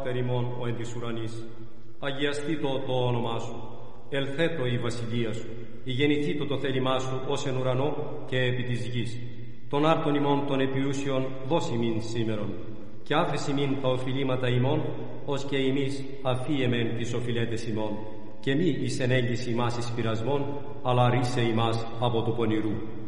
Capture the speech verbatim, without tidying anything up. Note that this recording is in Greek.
πάτερ ημών ο εν της ουρανής, αγιαστήτω το όνομά σου, ελθέτω η βασιλεία σου, ηγενηθήτω το θέλημά σου ως εν ουρανό και επί της γης. Τον άρτον ημών των επιούσιων δώσει μην σήμερον, και άφεση μην τα οφειλήματα ημών, ως και εμείς αφίεμεν τις οφειλέτες ημών, και μη εις ενέγγιση ημάς εις πειρασμόν, αλλά ρίσε ημάς από του πονηρού.